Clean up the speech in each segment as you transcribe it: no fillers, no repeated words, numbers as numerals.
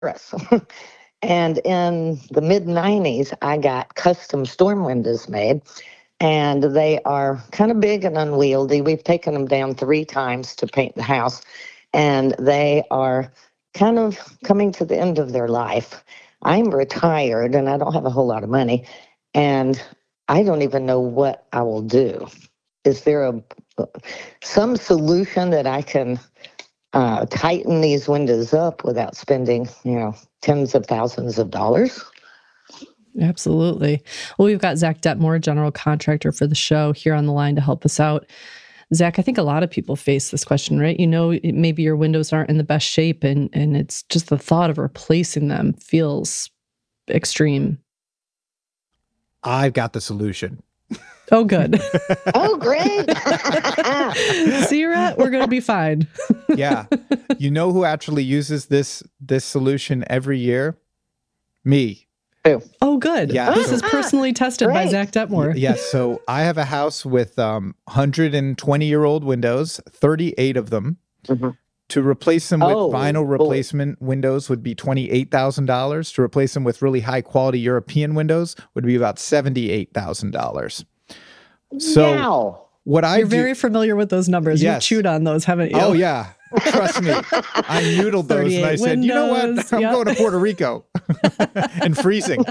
Paris. And in the mid 90s, I got custom storm windows made, and they are kind of big and unwieldy. We've taken them down 3 times to paint the house, and they are kind of coming to the end of their life. I'm retired and I don't have a whole lot of money, and I don't even know what I will do. Is there some solution that I can tighten these windows up without spending, tens of thousands of dollars? Absolutely. Well, we've got Zach Detmore, general contractor for the show, here on the line to help us out. Zach, I think a lot of people face this question, right? Maybe your windows aren't in the best shape, and it's just the thought of replacing them feels extreme. I've got the solution. Oh, good. Oh, great. See, Rat, we're going to be fine. Yeah. You know who actually uses this solution every year? Me. Oh, good. Yeah. This is personally tested by Zach Detmore. Yes. So I have a house with 120-year-old windows, 38 of them. Mm-hmm. To replace them with vinyl replacement windows would be $28,000. To replace them with really high quality European windows would be about $78,000. So You're very familiar with those numbers. Yes. You've chewed on those, haven't you? Oh, yeah. Trust me. I noodled those and I said, windows, you know what? I'm going to Puerto Rico and freezing.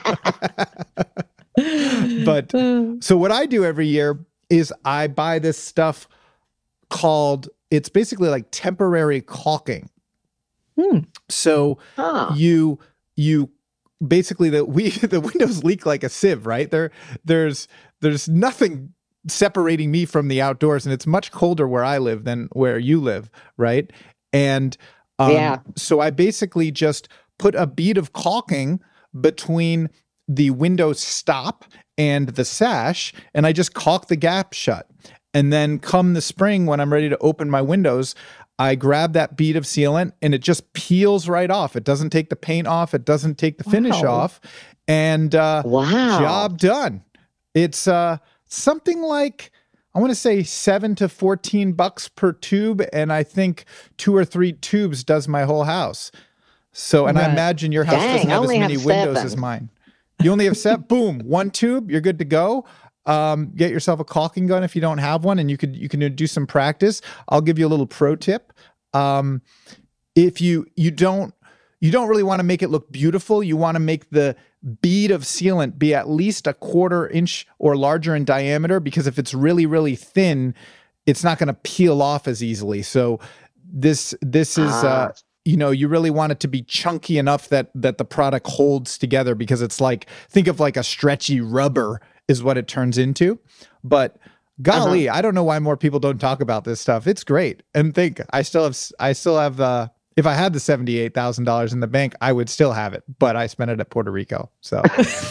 But so what I do every year is I buy this stuff called, it's basically like temporary caulking. So you basically the windows leak like a sieve, right? There's nothing separating me from the outdoors, and it's much colder where I live than where you live, right? And so I basically just put a bead of caulking between the window stop and the sash, and I just caulk the gap shut. And then come the spring, when I'm ready to open my windows, I grab that bead of sealant and it just peels right off. It doesn't take the paint off. It doesn't take the finish off. And job done. It's something like, I want to say $7 to $14 per tube. And I think 2 or 3 tubes does my whole house. So, and I imagine your house doesn't have as many windows as mine. You only have 7, boom, 1 tube, you're good to go. Get yourself a caulking gun if you don't have one, and you can do some practice. I'll give you a little pro tip. If you don't really want to make it look beautiful, you want to make the bead of sealant be at least 1/4 inch or larger in diameter, because if it's really, really thin, it's not going to peel off as easily. So this is you really want it to be chunky enough that the product holds together, because it's like, think of like a stretchy rubber is what it turns into. But golly, I don't know why more people don't talk about this stuff. It's great. And think, I still have if I had the $78,000 in the bank, I would still have it, but I spent it at Puerto Rico. So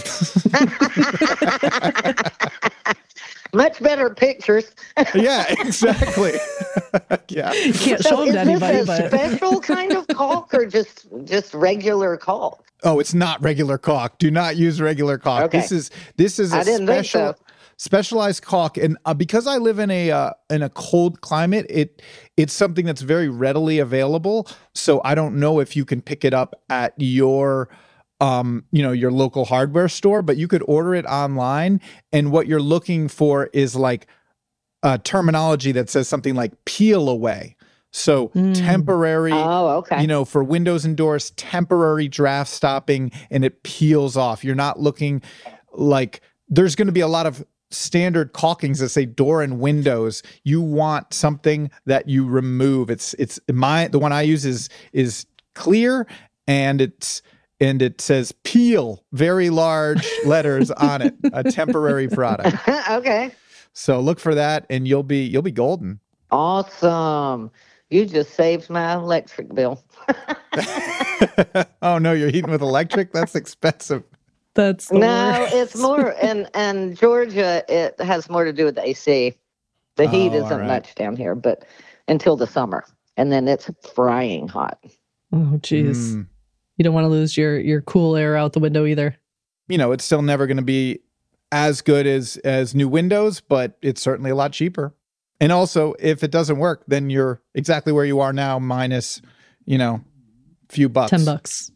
much better pictures. Yeah, exactly. Yeah. You can't show them to anybody. Is this a special kind of caulk or just regular caulk? Oh, it's not regular caulk. Do not use regular caulk. Okay. This is a specialized caulk, and because I live in a cold climate, it's something that's very readily available. So I don't know if you can pick it up at your your local hardware store, but you could order it online. And what you're looking for is like a terminology that says something like peel away. So temporary, for windows and doors, temporary draft stopping, and it peels off. You're not looking like, there's going to be a lot of standard caulkings that say door and windows. You want something that you remove. The one I use is clear, and it says peel, very large letters on it, a temporary product. Okay. So look for that, and you'll be golden. Awesome. You just saved my electric bill. Oh no, you're heating with electric? That's expensive. That's the worst. It's more, and Georgia, it has more to do with the AC. The heat isn't much down here, but until the summer, and then it's frying hot. Oh, geez. You don't want to lose your cool air out the window either. It's still never going to be as good as new windows, but it's certainly a lot cheaper. And also, if it doesn't work, then you're exactly where you are now, minus, few bucks. $10.